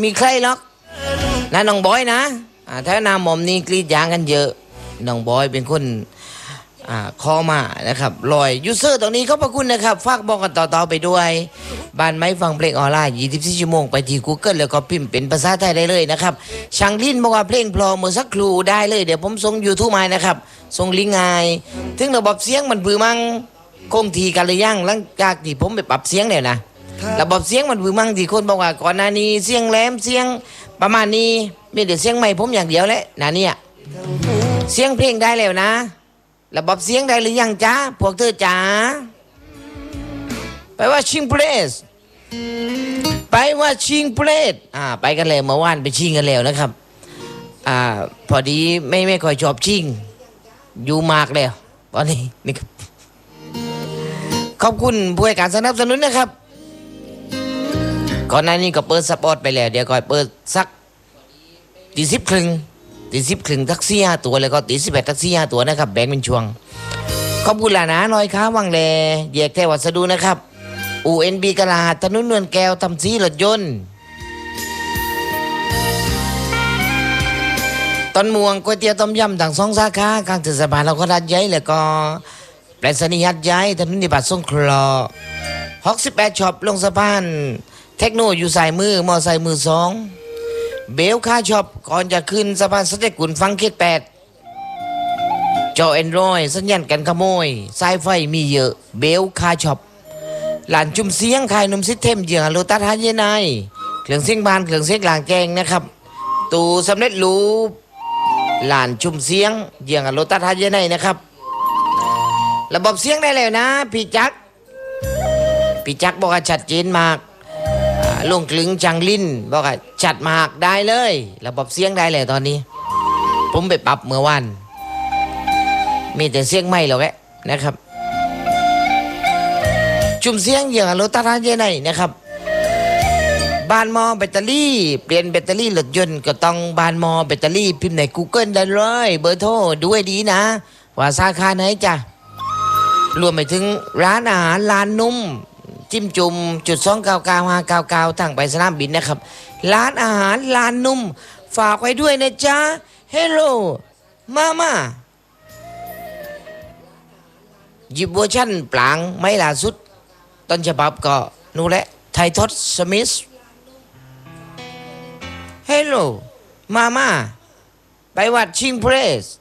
มีใครหรอกนะน้องบอยนะถ้านาหม่อมนี่กรีดยางกันเยอะน้องบอยเป็นคนคอมานะครับลอยยูเซอร์ตรงนี้ขอบพระคุณนะครับฝากบอกกันต่อๆไปด้วยบ้านไม้ฟังเพลงออนไลน์24ชั่วโมงไปที่ Google แล้วก็พิมพ์เป็นภาษาไทยได้เลยนะครับช่างลิ้นบอกว่าเพลงพลอเมื่อสักครู่ได้เลยเดี๋ยวผมส่ง YouTube มานะครับส่งลิงก์ไงถึงระบบเสียงมันผือมั่งคงทีกันหรือยังหลังจากที่ผมไปปรับเสียงแล้วนะระบบเสียงมันผือมั่งที่คนบอกว่าก่อนหน้านี้เสียงแหลมเสียงประมาณนี้มีแต่เสียงใหม่ผมอย่างเดียวแหละนะเนี่ยเสียงเพลงได้แล้วนะระบบเสียงได้หรือยังจ๊ะพวกเธอจ๋าไปว่าชิงเพลสไปว่าชิงเพลสไปกันเลยเมื่อวานไปชิงกันแล้วนะครับพอดีไม่ค่อยชอบชิงอยู่มากแล้วตอนนี้นี่ครับขอบคุณผู้ให้การสนับสนุนนะครับก่อนหน้านี้ก็เปิดสปอร์ตไปแล้วเดี๋ยวก็เปิดสักตี10 ครึ่งทักซี่5ตัวแล้วก็ตี11ทักซี่5ตัวนะครับแบ่งเป็นช่วงขอบคุณล่ะนะลอยค้าวังแลแยกแท้วัสดุนะครับ UNB กะลาถนนนวลแก้วทำสีรถยนต์ต้นม่วงก๋วยเตี๋ยวต้มยำต่าง2 สาขากลางเทศบาลเราก็รัดใหญ่แล้วก็แปลสนิยัดใหญ่ถนนนิบัตรสงเคราะห์68ช็อปลงสะพานเทคโนอยู่สายมือมอไซค์มือ2เบลค่าช็อปก่อนจะขึ้นสะพานสเตกุลฟังเขต8จอแอนดรอยสัญญาณกันขโมยสายไฟมีเยอะเบลค่าช็อปหลานจุ่มเสียงขายนมซิสเทมเหยื่อโลตัสฮาเยนายเครื่องเสียงบานเครื่องเสียงหลางแกงนะครับตู้สำเร็จรูปหลานจุ่มเสียงเหยื่อโลตัสฮาเยนายนะครับระบบเสียงได้แล้วนะพี่จักบอกว่าชัดเจนมากลงกลึงจังลิ้นบอกว่าจัดมากได้เลยระบบเสียงได้เลยตอนนี้ผมไปปรับเมื่อวานมีแต่เสียงไม่หรอกนะครับจุ่มเสียงอย่างรถตัดเยอะไหนนะครับบานมอแบตเตอรี่เปลี่ยนแบตเตอรี่รถยนต์ก็ต้องบานมอแบตเตอรี่พิมพ์ใน Google ได้เลยเบอร์โทรด้วยดีนะว่าสาขาไหนจ้ะรวมไปถึงร้านอาหารร้านนุ่มจิ้มจุ่มจุด299599ทางไปสนามบินนะครับร้านอาหารร้านนุ่มฝากไว้ด้วยนะจ๊ะเฮลโลมาหยิบเวอร์ชั่นปลางไม่ล่าสุดต้นฉบับก็นู่นแหละไททอสสมิธเฮลโลมาไปวัดชิงเพรส